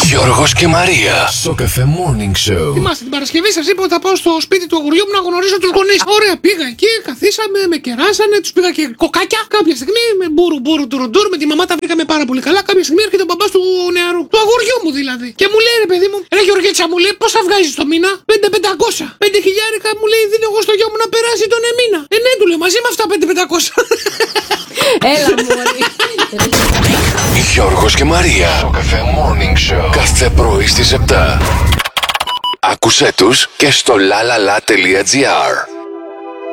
Γιώργος και Μαρία στο Cafe Morning Show. Θυμάστε την Παρασκευή, σας είπα ότι θα πάω στο σπίτι του αγοριού μου να γνωρίσω τους γονείς. Ωραία, πήγα εκεί, καθίσαμε, με κεράσανε, τους πήγα και κοκάκια. Κάποια στιγμή με μπούρου τουρουντούρ, με τη μαμά τα βρήκαμε πάρα πολύ καλά. Κάποια στιγμή έρχεται ο μπαμπάς του νεαρού, του αγοριού μου δηλαδή. Και μου λέει, ρε παιδί μου, ρε Γεωργίτσα, μου λέει, πόσα βγάζεις το μήνα? 5.500. 5.000 μου λέει, δίνω εγώ στο γιο μου να περάσει τον μήνα. Ναι, του λέω, μαζί με αυτά 5.500. Έλα μωρή. Γιώργος και Μαρία στο Cafe Morning Show. Κάθε πρωί στις 7. Άκουσέ τους και στο lalala.gr.